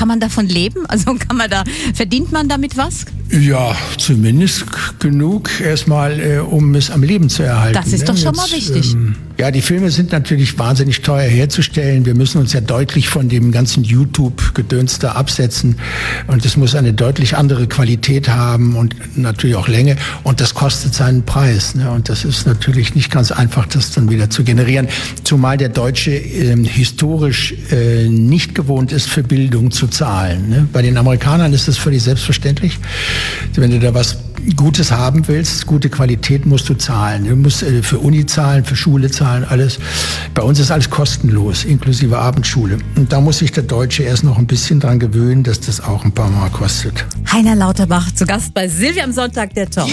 Kann man davon leben? Also verdient man damit was? Ja, zumindest genug erstmal, um es am Leben zu erhalten. Das ist doch schon mal wichtig. Ja, die Filme sind natürlich wahnsinnig teuer herzustellen. Wir müssen uns ja deutlich von dem ganzen YouTube-Gedöns da absetzen. Und es muss eine deutlich andere Qualität haben und natürlich auch Länge. Und das kostet seinen Preis. Ne? Und das ist natürlich nicht ganz einfach, das dann wieder zu generieren. Zumal der Deutsche historisch nicht gewohnt ist, für Bildung zu zahlen. Ne? Bei den Amerikanern ist das völlig selbstverständlich. Wenn du da was Gutes haben willst, gute Qualität, musst du zahlen. Du musst für Uni zahlen, für Schule zahlen, alles. Bei uns ist alles kostenlos, inklusive Abendschule. Und da muss sich der Deutsche erst noch ein bisschen dran gewöhnen, dass das auch ein paar Mal kostet. Heiner Lauterbach zu Gast bei Silvia am Sonntag, der Talk.